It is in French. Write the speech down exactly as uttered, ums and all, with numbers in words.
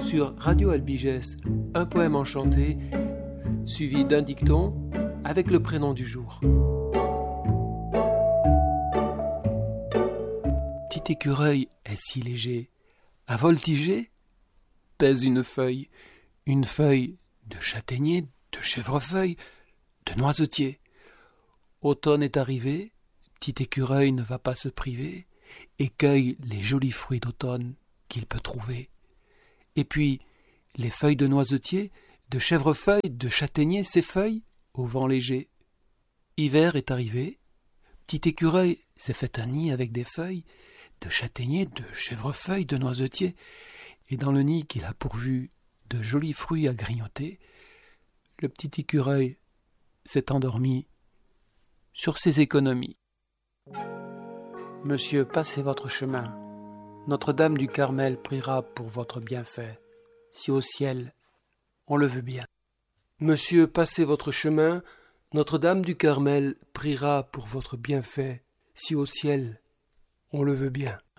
sur Radio Albiges, un poème enchanté, suivi d'un dicton avec le prénom du jour. Petit écureuil est si léger, à voltiger, pèse une feuille, une feuille de châtaignier, de chèvrefeuille, de noisetier. Automne est arrivé, petit écureuil ne va pas se priver et cueille les jolis fruits d'automne qu'il peut trouver. Et puis, les feuilles de noisetier, de chèvrefeuille, de châtaignier, ces feuilles au vent léger. Hiver est arrivé, petit écureuil s'est fait un nid avec des feuilles de châtaignier, de chèvrefeuille, de noisetier, et dans le nid qu'il a pourvu de jolis fruits à grignoter, le petit écureuil s'est endormi sur ses économies. Monsieur, passez votre chemin. Notre-Dame du Carmel priera pour votre bienfait, si au ciel on le veut bien. Monsieur, passez votre chemin. Notre-Dame du Carmel priera pour votre bienfait, si au ciel on le veut bien.